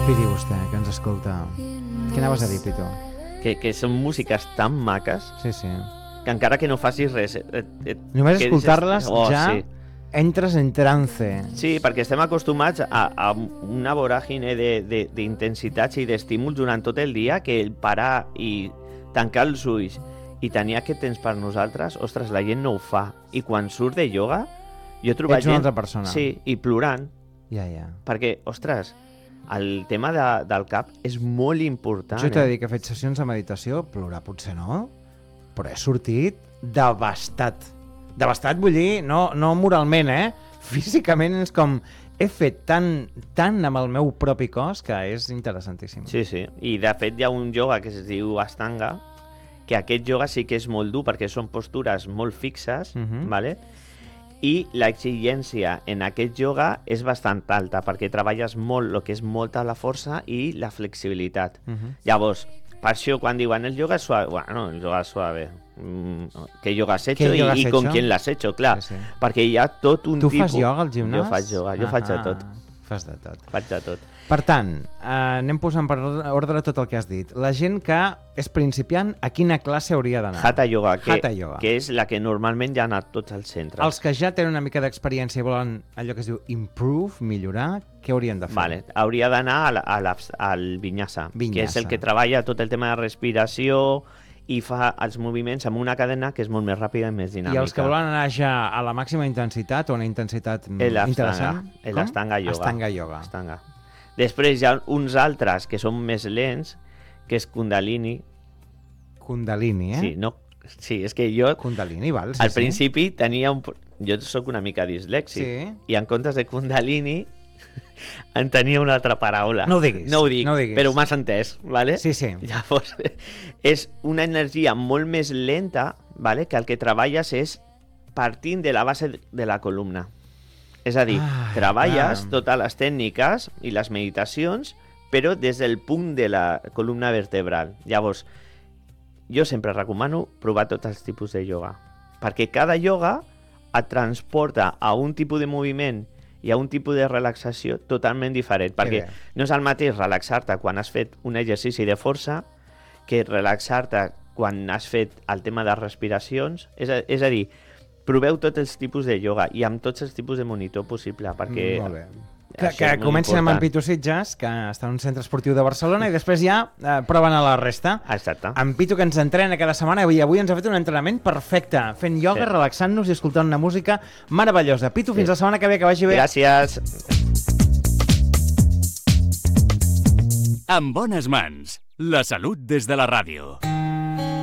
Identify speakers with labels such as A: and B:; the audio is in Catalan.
A: Respiri vostè, que ens escolta. Què anaves a dir, Pitu?
B: Que són músiques tan maques
A: Sí, sí.
B: que encara que no facis res...
A: Només escoltar-les ja
B: sí.
A: entres en trance.
B: Sí, perquè estem acostumats a una voràgine d'intensitats i d'estímuls durant tot el dia, que el parar i tancar els ulls i tenir aquest temps per nosaltres, ostres, la gent no ho fa. I quan surt de ioga, jo he trobat
A: Ets una
B: gent...
A: altra persona.
B: Sí, i plorant.
A: Ja.
B: Perquè, ostres, el tema del cap és molt important.
A: Jo t'he de dir que he fet sessions de meditació, plorar potser no, però he sortit devastat. Devastat vull dir, no moralment, físicament és com... He fet tant amb el meu propi cos que és interessantíssim.
B: Sí, sí. I de fet hi ha un ioga que es diu Astanga, que aquest ioga sí que és molt dur perquè són postures molt fixes, ¿vale? I l'exigència en aquest ioga és bastant alta perquè treballes molt el que és molta la força i la flexibilitat. Llavors, per això quan diuen el yoga suave, bueno, el yoga suave, ¿qué yoga has hecho y con quién l'has hecho? Clar, sí. Perquè hi ha tot un tipus...
A: Tu fas ioga al gimnàs?
B: Jo faig ioga, jo faig de tot.
A: Fas de tot.
B: Faig de tot.
A: Per tant, anem posant per ordre tot el que has dit. La gent que és principiant, a quina classe hauria d'anar?
B: Hatha yoga, que és la que normalment ja ha anat tots als centres.
A: Els que ja tenen una mica d'experiència i volen allò que es diu improve, millorar, què haurien de fer?
B: Vale, hauria d'anar al vinyasa, que és el que treballa tot el tema de respiració i fa els moviments amb una cadena que és molt més ràpida i més dinàmica.
A: I els que volen anar ja a la màxima intensitat o una intensitat interessant?
B: L'Astanga yoga.
A: Astanga yoga.
B: Astanga. Després hi ha uns altres que són més lents, que és Kundalini.
A: Kundalini,
B: Sí, no, sí, és que jo...
A: Kundalini, val? Sí,
B: al principi tenia un... Jo sóc una mica dislèxic. I en comptes de Kundalini en tenia una altra paraula.
A: No ho diguis.
B: No ho dic, però m'has entès, ¿vale?
A: Sí, sí.
B: Llavors, és una energia molt més lenta, ¿vale? Que el que treballes és partint de la base de la columna. És a dir, treballes totes les tècniques i les meditacions, però des del punt de la columna vertebral. Llavors, jo sempre recomano provar tots els tipus de ioga, perquè cada ioga et transporta a un tipus de moviment i a un tipus de relaxació totalment diferent, perquè no és el mateix relaxar-te quan has fet un exercici de força que relaxar-te quan has fet el tema de respiracions. És a dir, proveu tots els tipus de ioga i amb tots els tipus de monitor possible, perquè...
A: Molt bé. Que comencin amb en Pitu Sitges, que està en un centre esportiu de Barcelona, i després ja proven a la resta.
B: Exacte.
A: En Pitu, que ens entrena cada setmana, i avui ens ha fet un entrenament perfecte, fent ioga, relaxant-nos i escoltant una música meravellosa. Pitu, fins la setmana que ve, que vagi bé.
B: Gràcies.
C: En bones mans, la salut des de la ràdio.